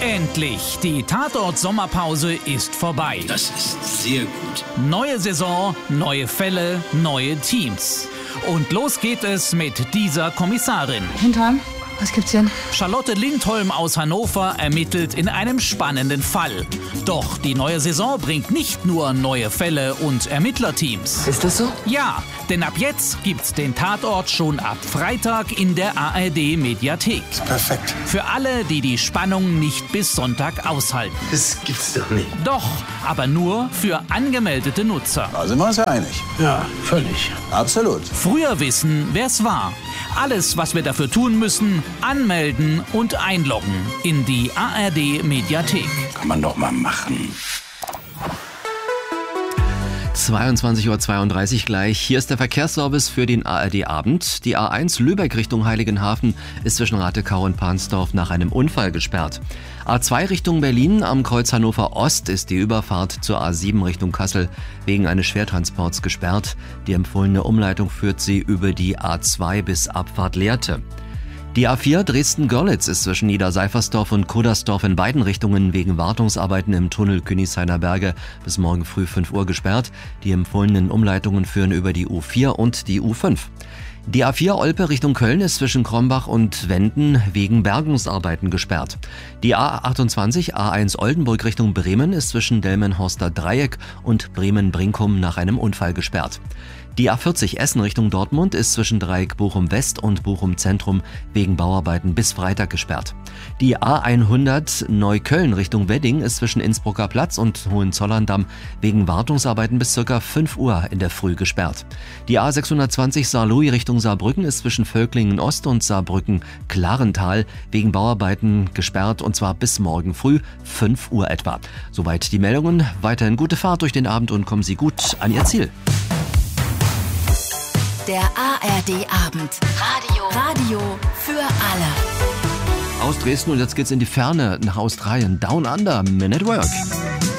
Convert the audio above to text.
Endlich, die Tatort-Sommerpause ist vorbei. Das ist sehr gut. Neue Saison, neue Fälle, neue Teams. Und los geht es mit dieser Kommissarin. Hintern, was gibt's denn? Charlotte Lindholm aus Hannover ermittelt in einem spannenden Fall. Doch die neue Saison bringt nicht nur neue Fälle und Ermittlerteams. Ist das so? Ja, denn ab jetzt gibt's den Tatort schon ab Freitag in der ARD-Mediathek. Perfekt. Für alle, die die Spannung nicht bis Sonntag aushalten. Das gibt's doch nicht. Doch, aber nur für angemeldete Nutzer. Da sind wir uns ja einig. Ja, völlig. Absolut. Früher wissen, wer's war. Alles, was wir dafür tun müssen, anmelden und einloggen in die ARD-Mediathek. Kann man doch mal machen. 22:32 Uhr gleich. Hier ist der Verkehrsservice für den ARD-Abend. Die A1 Lübeck Richtung Heiligenhafen ist zwischen Rattekau und Pansdorf nach einem Unfall gesperrt. A2 Richtung Berlin am Kreuz Hannover Ost ist die Überfahrt zur A7 Richtung Kassel wegen eines Schwertransports gesperrt. Die empfohlene Umleitung führt sie über die A2 bis Abfahrt Lehrte. Die A4 Dresden-Görlitz ist zwischen Niederseifersdorf und Kuddersdorf in beiden Richtungen wegen Wartungsarbeiten im Tunnel Königshainer Berge bis morgen früh 5 Uhr gesperrt. Die empfohlenen Umleitungen führen über die U4 und die U5. Die A4 Olpe Richtung Köln ist zwischen Krombach und Wenden wegen Bergungsarbeiten gesperrt. Die A28 A1 Oldenburg Richtung Bremen ist zwischen Delmenhorster Dreieck und Bremen-Brinkum nach einem Unfall gesperrt. Die A40 Essen Richtung Dortmund ist zwischen Dreieck Bochum West und Bochum Zentrum wegen Bauarbeiten bis Freitag gesperrt. Die A100 Neukölln Richtung Wedding ist zwischen Innsbrucker Platz und Hohenzollern-Damm wegen Wartungsarbeiten bis ca. 5 Uhr in der Früh gesperrt. Die A620 Saarlouis Richtung Saarbrücken ist zwischen Völklingen Ost und Saarbrücken Klarental wegen Bauarbeiten gesperrt und zwar bis morgen früh 5 Uhr etwa. Soweit die Meldungen. Weiterhin gute Fahrt durch den Abend und kommen Sie gut an Ihr Ziel. Der ARD-Abend. Radio für alle. Aus Dresden und jetzt geht's in die Ferne nach Australien. Down Under, Men at Work.